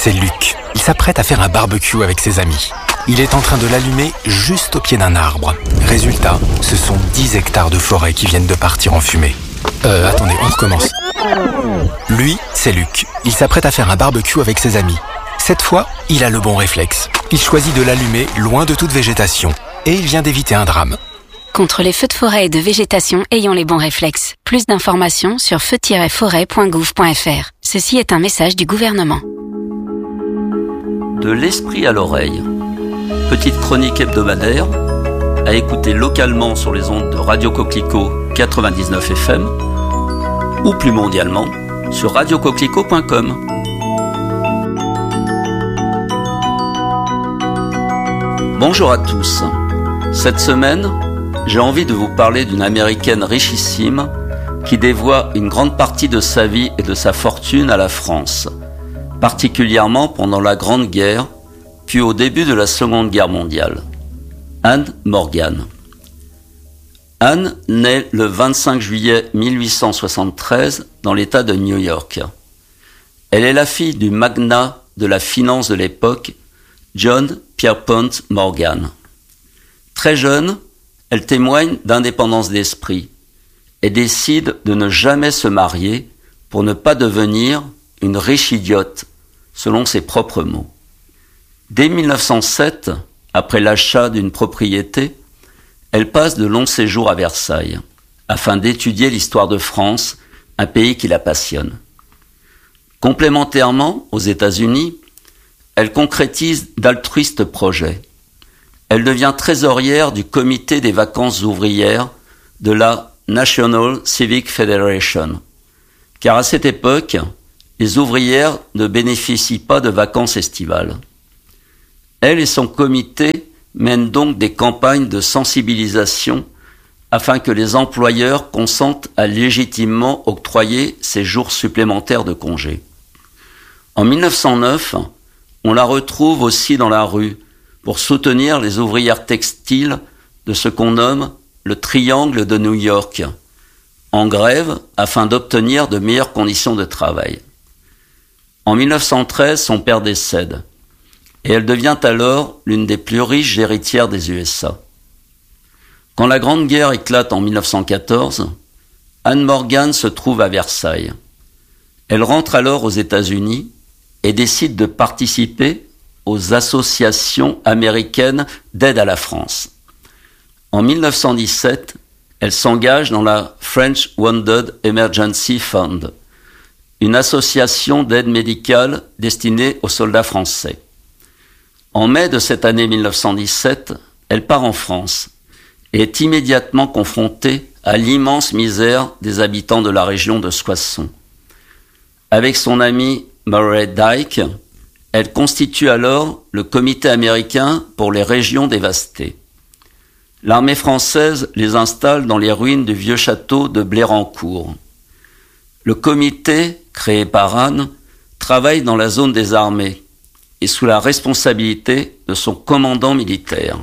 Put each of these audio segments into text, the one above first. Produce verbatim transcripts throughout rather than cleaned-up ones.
c'est Luc. Il s'apprête à faire un barbecue avec ses amis. Il est en train de l'allumer juste au pied d'un arbre. Résultat, ce sont dix hectares de forêt qui viennent de partir en fumée. Euh, attendez, on recommence. Lui, c'est Luc. Il s'apprête à faire un barbecue avec ses amis. Cette fois, il a le bon réflexe. Il choisit de l'allumer loin de toute végétation. Et il vient d'éviter un drame. Contre les feux de forêt et de végétation, ayons les bons réflexes. Plus d'informations sur feu tiret forêt point gouv point f r. Ceci est un message du gouvernement. De l'esprit à l'oreille. Petite chronique hebdomadaire à écouter localement sur les ondes de Radio Coquelicot quatre-vingt-dix-neuf F M ou plus mondialement sur radio coquelicot point com. Bonjour à tous. Cette semaine, j'ai envie de vous parler d'une Américaine richissime qui dévoie une grande partie de sa vie et de sa fortune à la France, particulièrement pendant la Grande Guerre, puis au début de la Seconde Guerre mondiale. Anne Morgan. Anne naît le vingt-cinq juillet mille huit cent soixante-treize dans l'État de New York. Elle est la fille du magnat de la finance de l'époque, John Pierpont Morgan. Très jeune, elle témoigne d'indépendance d'esprit et décide de ne jamais se marier pour ne pas devenir une riche idiote, selon ses propres mots. Dès mille neuf cent sept, après l'achat d'une propriété, elle passe de longs séjours à Versailles, afin d'étudier l'histoire de France, un pays qui la passionne. Complémentairement, aux États-Unis, elle concrétise d'altruistes projets. Elle devient trésorière du comité des vacances ouvrières de la National Civic Federation, car à cette époque, les ouvrières ne bénéficient pas de vacances estivales. Elle et son comité mènent donc des campagnes de sensibilisation afin que les employeurs consentent à légitimement octroyer ces jours supplémentaires de congé. En mille neuf cent neuf, on la retrouve aussi dans la rue pour soutenir les ouvrières textiles de ce qu'on nomme le Triangle de New York, en grève afin d'obtenir de meilleures conditions de travail. En mille neuf cent treize, son père décède et elle devient alors l'une des plus riches héritières des U S A. Quand la Grande Guerre éclate en mille neuf cent quatorze, Anne Morgan se trouve à Versailles. Elle rentre alors aux États-Unis et décide de participer aux associations américaines d'aide à la France. En mille neuf cent dix-sept, elle s'engage dans la French Wounded Emergency Fund, une association d'aide médicale destinée aux soldats français. En mai de cette année mille neuf cent dix-sept, elle part en France et est immédiatement confrontée à l'immense misère des habitants de la région de Soissons. Avec son ami Murray Dyke, elle constitue alors le comité américain pour les régions dévastées. L'armée française les installe dans les ruines du vieux château de Blérancourt. Le comité, créé par Anne, travaille dans la zone des armées et sous la responsabilité de son commandant militaire.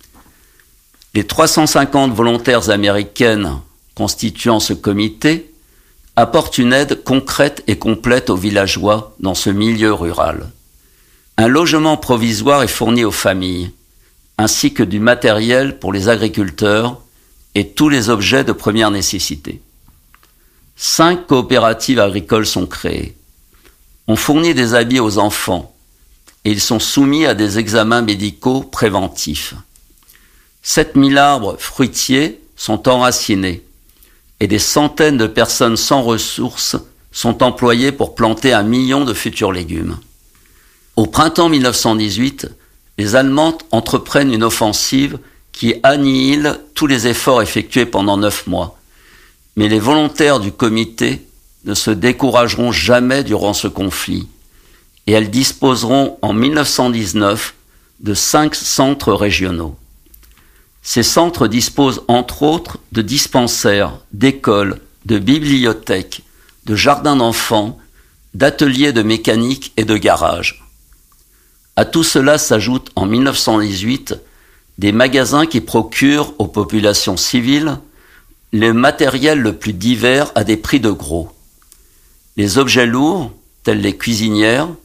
Les trois cent cinquante volontaires américaines constituant ce comité apportent une aide concrète et complète aux villageois dans ce milieu rural. Un logement provisoire est fourni aux familles, ainsi que du matériel pour les agriculteurs et tous les objets de première nécessité. Cinq coopératives agricoles sont créées. On fournit des habits aux enfants et ils sont soumis à des examens médicaux préventifs. sept mille arbres fruitiers sont enracinés et des centaines de personnes sans ressources sont employées pour planter un million de futurs légumes. Au printemps mille neuf cent dix-huit, les Allemands entreprennent une offensive qui annihile tous les efforts effectués pendant neuf mois. Mais les volontaires du comité ne se décourageront jamais durant ce conflit et elles disposeront en mille neuf cent dix-neuf de cinq centres régionaux. Ces centres disposent entre autres de dispensaires, d'écoles, de bibliothèques, de jardins d'enfants, d'ateliers de mécanique et de garages. À tout cela s'ajoutent en mille neuf cent dix-huit des magasins qui procurent aux populations civiles le matériel le plus divers à des prix de gros. Les objets lourds, tels les cuisinières,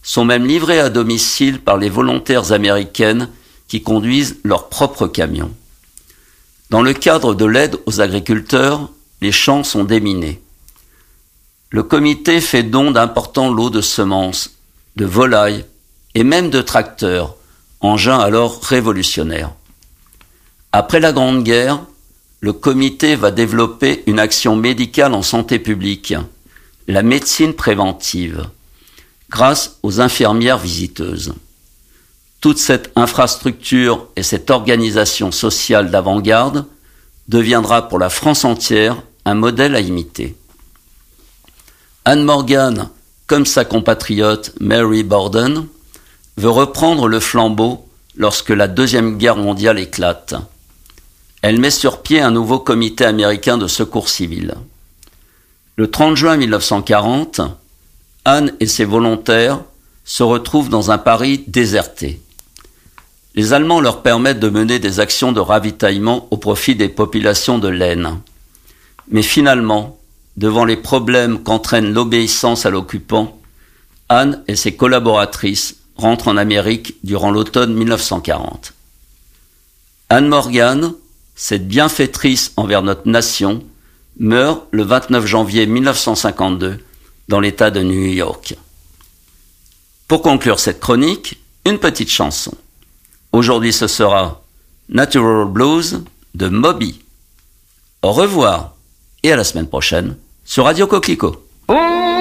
sont même livrées à domicile par les volontaires américaines qui conduisent leurs propres camions. Dans le cadre de l'aide aux agriculteurs, les champs sont déminés. Le comité fait don d'importants lots de semences, de volailles et même de tracteurs, engins alors révolutionnaires. Après la Grande Guerre, le comité va développer une action médicale en santé publique, la médecine préventive, grâce aux infirmières visiteuses. Toute cette infrastructure et cette organisation sociale d'avant-garde deviendra pour la France entière un modèle à imiter. Anne Morgan, comme sa compatriote Mary Borden, veut reprendre le flambeau lorsque la Deuxième Guerre mondiale éclate. Elle met sur pied un nouveau comité américain de secours civil. Le trente juin mille neuf cent quarante, Anne et ses volontaires se retrouvent dans un Paris déserté. Les Allemands leur permettent de mener des actions de ravitaillement au profit des populations de l'Aisne. Mais finalement, devant les problèmes qu'entraîne l'obéissance à l'occupant, Anne et ses collaboratrices rentrent en Amérique durant l'automne mille neuf cent quarante. Anne Morgan, cette bienfaitrice envers notre nation, meurt le vingt-neuf janvier mille neuf cent cinquante-deux dans l'État de New York. Pour conclure cette chronique, une petite chanson. Aujourd'hui, ce sera Natural Blues de Moby. Au revoir et à la semaine prochaine sur Radio Coquelicot.